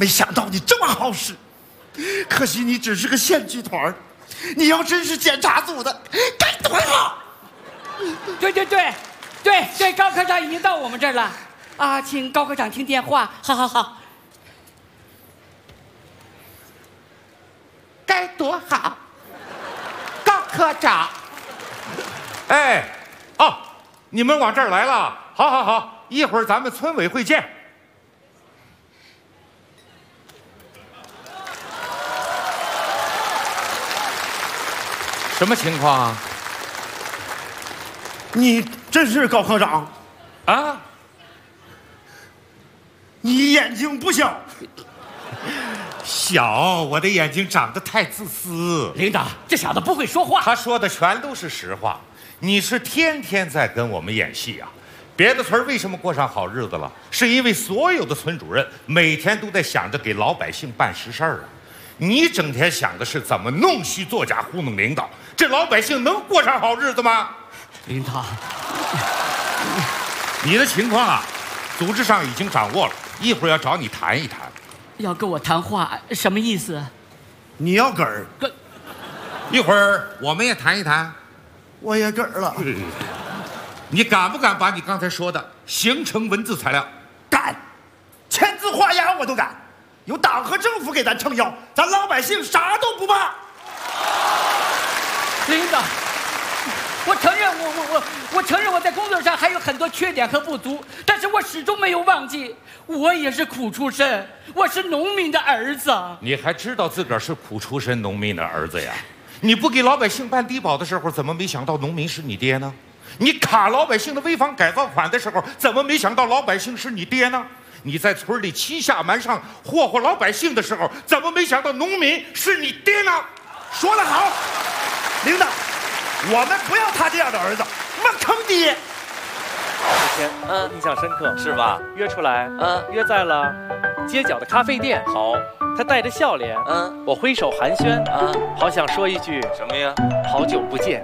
没想到你这么好使，可惜你只是个县剧团，你要真是检察组的，该多好！ 对，高科长已经到我们这儿了，啊，请高科长听电话。好， 该多好！高科长， 哎，哦，你们往这儿来了，好，一会儿咱们村委会见。什么情况啊？ 你真是高科长啊？ 你眼睛不小。 小，我的眼睛长得太自私。 领导，这小子不会说话。 他说的全都是实话。你是天天在跟我们演戏啊？别的村为什么过上好日子了？是因为所有的村主任每天都在想着给老百姓办实事儿啊。你整天想的是怎么弄虚作假糊弄领导，这老百姓能过上好日子吗？ 领导， 你的情况啊，组织上已经掌握了，一会儿要找你谈一谈。 要跟我谈话，什么意思？ 你要梗儿， 一会儿我们也谈一谈。 我也梗儿了。 你敢不敢把你刚才说的形成文字材料？ 敢，签字画押我都敢。有党和政府给咱撑腰，咱老百姓啥都不怕。 领导，我承认我承认我在工作上还有很多缺点和不足，但是我始终没有忘记，我也是苦出身，我是农民的儿子。 你还知道自个儿是苦出身农民的儿子呀？你不给老百姓办低保的时候，怎么没想到农民是你爹呢？你卡老百姓的危房改造款的时候，怎么没想到老百姓是你爹呢？你在村里欺下瞒上霍霍老百姓的时候，怎么没想到农民是你爹呢？ 说得好，领导，我们不要他这样的儿子，骂坑爹。 那天印象深刻，是吧？约出来，约在了街角的咖啡店。好，他带着笑脸，我挥手寒暄，好想说一句什么呀？好久不见。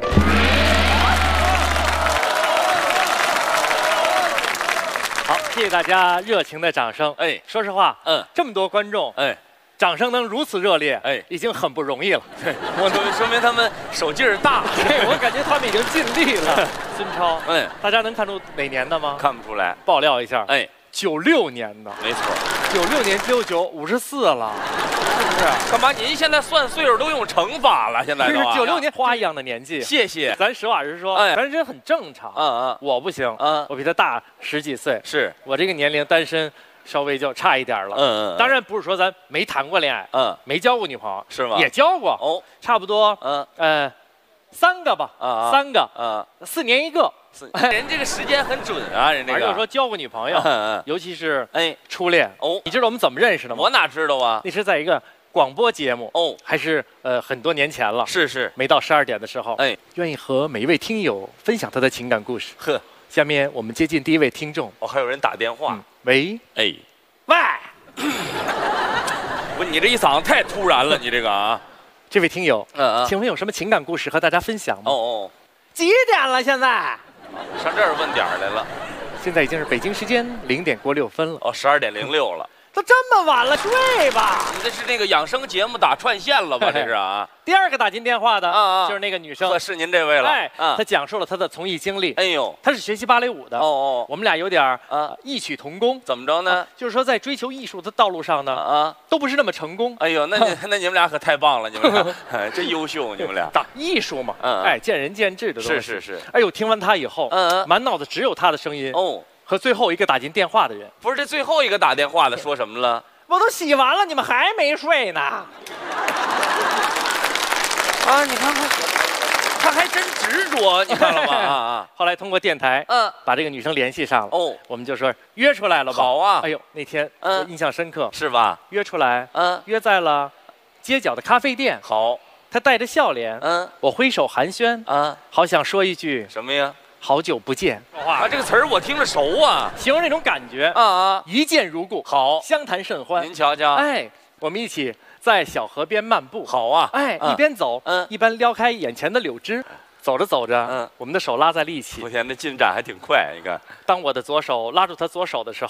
好，谢谢大家热情的掌声。哎，说实话，这么多观众，掌声能如此热烈，已经很不容易了。 我都说明他们手劲儿大。 我感觉他们已经尽力了。孙超，大家能看出哪年的吗？ 看不出来。 爆料一下，96年的。 没错 ，96年69，54了，是不是？ 干嘛？您现在算岁数都用乘法了？现在都 96年花一样的年纪。 谢谢。 咱实话实说，单身很正常。我不行，我比他大10几岁。 是我这个年龄单身。稍微就差一点了，当然不是说咱没谈过恋爱，没交过女朋友， 是吗？ 也交过，差不多，3个吧，3个，4年1个， 人这个时间很准啊，人这个。 就是说交过女朋友，尤其是初恋，你知道我们怎么认识的吗？ 我哪知道啊？ 那是在一个广播节目，还是很多年前了， 是， 没到12点的时候，愿意和每一位听友分享他的情感故事。呵，下面我们接近第一位听众， 还有人打电话。 喂， 喂， 不， 你这一嗓子太突然了，你这个啊， 这位听友，请问有什么情感故事和大家分享吗？ 几点了？现在？ 上这儿问点来了。 现在已经是北京时间0点过6分了。 12点06了。 都这么晚了，睡吧。 你这是那个养生节目打串线了吧？这是啊。 第二个打进电话的，就是那个女生， 是您这位了。 她讲述了她的从艺经历。 哎呦， 她是学习芭蕾舞的。我们俩有点异曲同工。 怎么着呢？ 就是说在追求艺术的道路上呢，都不是那么成功。 哎呦，那你们俩可太棒了，你们俩，真优秀，你们俩。 打艺术嘛，见仁见智的东西。 是。 哎呦，听完她以后，满脑子只有她的声音。和最后一个打进电话的人。 不是这最后一个打电话的说什么了？ 我都洗完了，你们还没睡呢？ 你看看，他还真执着，你看了吗？ 后来通过电台，把这个女生联系上了。我们就说约出来了吧。 好啊。 哎呦，那天印象深刻， 是吧？ 约出来，约在了街角的咖啡店。 好， 他带着笑脸，我挥手寒暄，好想说一句什么呀？ 好久不见。 哇，这个词儿我听着熟啊， 形容那种感觉一见如故。 好， 相谈甚欢。 您瞧瞧， 我们一起在小河边漫步。 好啊， 一边走，一边撩开眼前的柳枝。走着走着，我们的手拉在了一起。 我天，这进展还挺快，你看。 当我的左手拉住他左手的时